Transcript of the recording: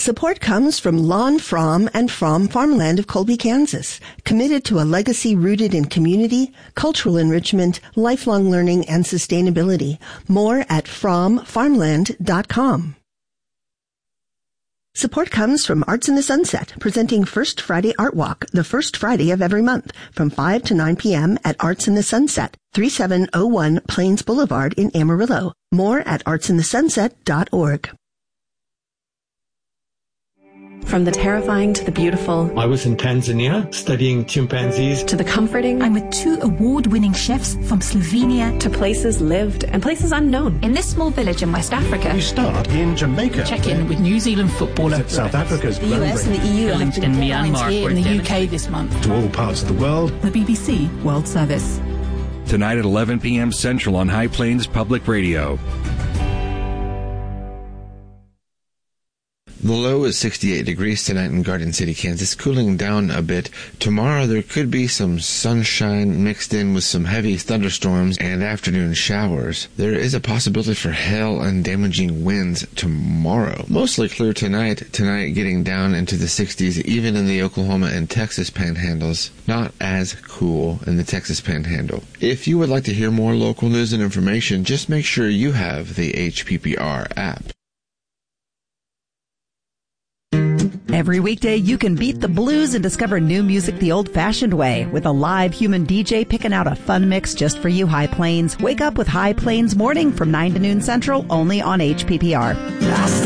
Support comes from Lon Fromm and Fromm Farmland of Colby, Kansas, committed to a legacy rooted in community, cultural enrichment, lifelong learning, and sustainability. More at frommfarmland.com. Support comes from Arts in the Sunset, presenting First Friday Art Walk, the first Friday of every month, from 5 to 9 p.m. at Arts in the Sunset, 3701 Plains Boulevard in Amarillo. More at artsinthesunset.org. From the terrifying to the beautiful. I was in Tanzania studying chimpanzees. To the comforting. I'm with 2 award-winning chefs from Slovenia. To places lived and places unknown. In this small village in West Africa. You start in Jamaica. Check in with New Zealand footballer. South Africa's the US and the EU elected in Myanmar here in the UK this month. To all parts of the world. The BBC World Service. Tonight at 11 p.m. Central on High Plains Public Radio. The low is 68 degrees tonight in Garden City, Kansas, cooling down a bit. Tomorrow there could be some sunshine mixed in with some heavy thunderstorms and afternoon showers. There is a possibility for hail and damaging winds tomorrow. Mostly clear tonight getting down into the 60s, even in the Oklahoma and Texas panhandles. Not as cool in the Texas panhandle. If you would like to hear more local news and information, just make sure you have the HPPR app. Every weekday, you can beat the blues and discover new music the old-fashioned way with a live human DJ picking out a fun mix just for you, High Plains. Wake up with High Plains Morning from 9 to noon Central, only on HPPR.